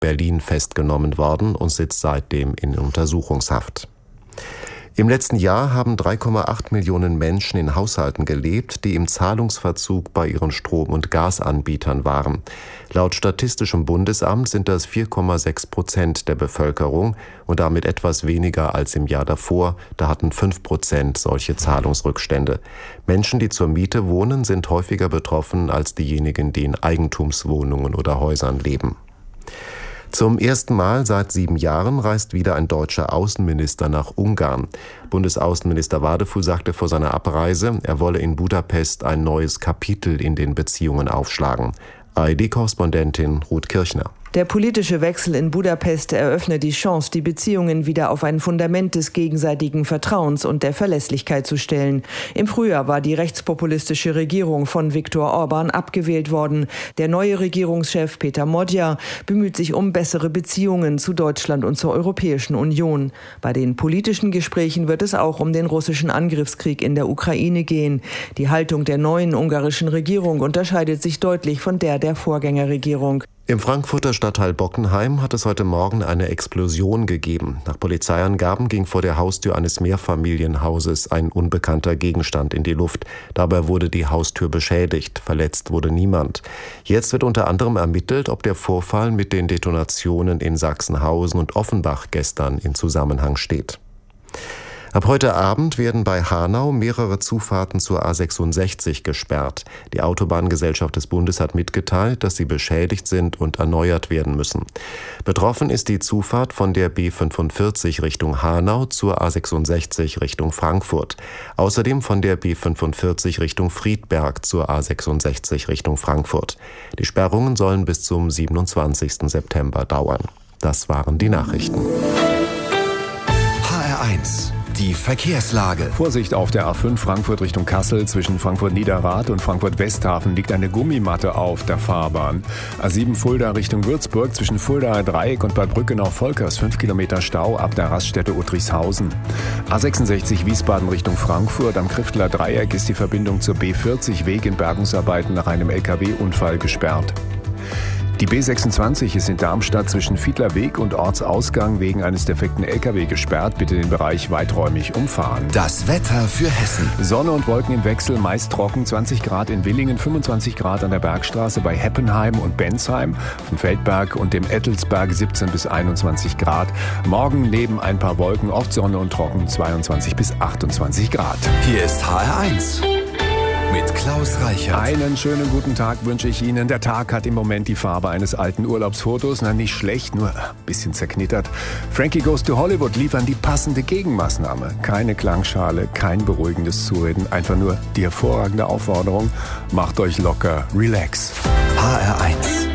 Berlin festgenommen worden und sitzt seitdem in Untersuchungshaft. Im letzten Jahr haben 3,8 Millionen Menschen in Haushalten gelebt, die im Zahlungsverzug bei ihren Strom- und Gasanbietern waren. Laut Statistischem Bundesamt sind das 4,6% der Bevölkerung und damit etwas weniger als im Jahr davor. Da hatten 5% solche Zahlungsrückstände. Menschen, die zur Miete wohnen, sind häufiger betroffen als diejenigen, die in Eigentumswohnungen oder Häusern leben. Zum ersten Mal seit 7 Jahren reist wieder ein deutscher Außenminister nach Ungarn. Bundesaußenminister Wadefuhl sagte vor seiner Abreise, er wolle in Budapest ein neues Kapitel in den Beziehungen aufschlagen. ARD-Korrespondentin Ruth Kirchner. Der politische Wechsel in Budapest eröffne die Chance, die Beziehungen wieder auf ein Fundament des gegenseitigen Vertrauens und der Verlässlichkeit zu stellen. Im Frühjahr war die rechtspopulistische Regierung von Viktor Orban abgewählt worden. Der neue Regierungschef Peter Modja bemüht sich um bessere Beziehungen zu Deutschland und zur Europäischen Union. Bei den politischen Gesprächen wird es auch um den russischen Angriffskrieg in der Ukraine gehen. Die Haltung der neuen ungarischen Regierung unterscheidet sich deutlich von der Vorgängerregierung. Im Frankfurter Stadtteil Bockenheim hat es heute Morgen eine Explosion gegeben. Nach Polizeiangaben ging vor der Haustür eines Mehrfamilienhauses ein unbekannter Gegenstand in die Luft. Dabei wurde die Haustür beschädigt. Verletzt wurde niemand. Jetzt wird unter anderem ermittelt, ob der Vorfall mit den Detonationen in Sachsenhausen und Offenbach gestern in Zusammenhang steht. Ab heute Abend werden bei Hanau mehrere Zufahrten zur A66 gesperrt. Die Autobahngesellschaft des Bundes hat mitgeteilt, dass sie beschädigt sind und erneuert werden müssen. Betroffen ist die Zufahrt von der B45 Richtung Hanau zur A66 Richtung Frankfurt. Außerdem von der B45 Richtung Friedberg zur A66 Richtung Frankfurt. Die Sperrungen sollen bis zum 27. September dauern. Das waren die Nachrichten. HR1 Die Verkehrslage. Vorsicht auf der A5 Frankfurt Richtung Kassel. Zwischen Frankfurt-Niederrad und Frankfurt-Westhafen liegt eine Gummimatte auf der Fahrbahn. A7 Fulda Richtung Würzburg. Zwischen Fuldaer Dreieck und Bad Brückenau-Volkers 5 Kilometer Stau ab der Raststätte Uttrichshausen. A66 Wiesbaden Richtung Frankfurt. Am Kriftler Dreieck ist die Verbindung zur B40 Weg in Bergungsarbeiten nach einem LKW-Unfall gesperrt. Die B26 ist in Darmstadt zwischen Fiedlerweg und Ortsausgang wegen eines defekten LKW gesperrt. Bitte den Bereich weiträumig umfahren. Das Wetter für Hessen. Sonne und Wolken im Wechsel, meist trocken, 20 Grad in Villingen, 25 Grad an der Bergstraße bei Heppenheim und Bensheim, vom Feldberg und dem Ettelsberg 17 bis 21 Grad. Morgen neben ein paar Wolken, oft Sonne und trocken, 22 bis 28 Grad. Hier ist HR1. Mit Klaus Reichert. Einen schönen guten Tag wünsche ich Ihnen. Der Tag hat im Moment die Farbe eines alten Urlaubsfotos. Na, nicht schlecht, nur ein bisschen zerknittert. Frankie Goes to Hollywood liefern die passende Gegenmaßnahme. Keine Klangschale, kein beruhigendes Zureden. Einfach nur die hervorragende Aufforderung. Macht euch locker, relax. HR1.